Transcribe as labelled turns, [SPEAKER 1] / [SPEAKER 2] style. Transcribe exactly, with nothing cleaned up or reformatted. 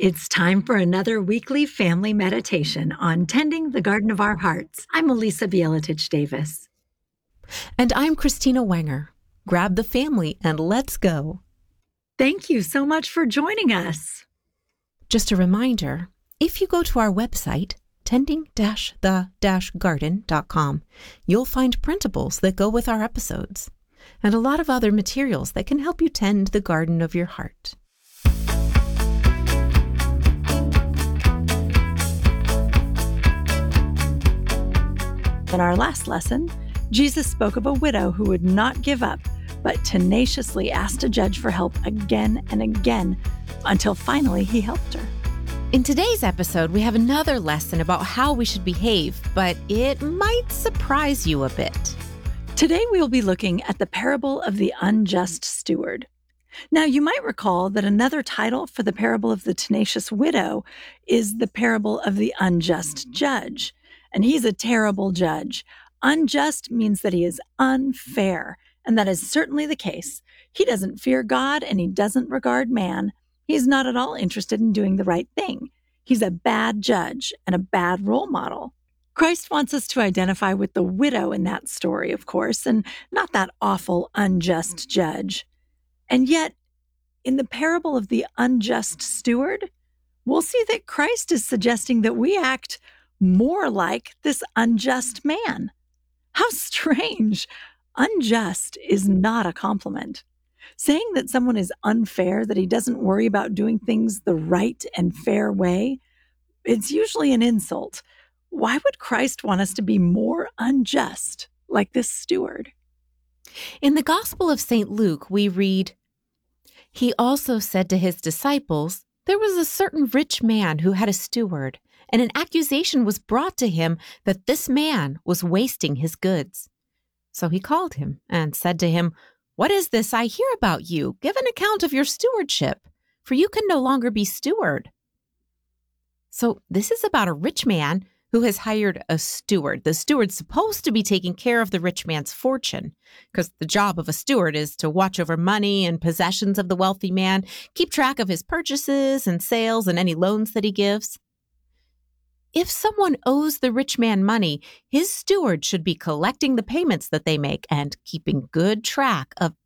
[SPEAKER 1] It's time for another weekly family meditation on tending the garden of our hearts. I'm Elisa Bielatich Davis.
[SPEAKER 2] And I'm Christina Wenger. Grab the family and let's go.
[SPEAKER 1] Thank you so much for joining us.
[SPEAKER 2] Just a reminder, if you go to our website, tending the garden dot com, you'll find printables that go with our episodes and a lot of other materials that can help you tend the garden of your heart.
[SPEAKER 1] In our last lesson, Jesus spoke of a widow who would not give up, but tenaciously asked a judge for help again and again until finally he helped her.
[SPEAKER 2] In today's episode, we have another lesson about how we should behave, but it might surprise you a bit.
[SPEAKER 1] Today, we'll be looking at the parable of the unjust steward. Now, you might recall that another title for the parable of the tenacious widow is the parable of the unjust judge. And he's a terrible judge. Unjust means that he is unfair, and that is certainly the case. He doesn't fear God, and he doesn't regard man. He's not at all interested in doing the right thing. He's a bad judge and a bad role model. Christ wants us to identify with the widow in that story, of course, and not that awful, unjust judge. And yet, in the parable of the unjust steward, we'll see that Christ is suggesting that we act more like this unjust man. How strange! Unjust is not a compliment. Saying that someone is unfair, that he doesn't worry about doing things the right and fair way, it's usually an insult. Why would Christ want us to be more unjust, like this steward?
[SPEAKER 2] In the Gospel of Saint Luke, we read, "He also said to his disciples, 'There was a certain rich man who had a steward, and an accusation was brought to him that this man was wasting his goods. So he called him and said to him, "What is this I hear about you? Give an account of your stewardship, for you can no longer be steward." So this is about a rich man who has hired a steward. The steward's supposed to be taking care of the rich man's fortune, because the job of a steward is to watch over money and possessions of the wealthy man, keep track of his purchases and sales and any loans that he gives. If someone owes the rich man money, his steward should be collecting the payments that they make and keeping good track of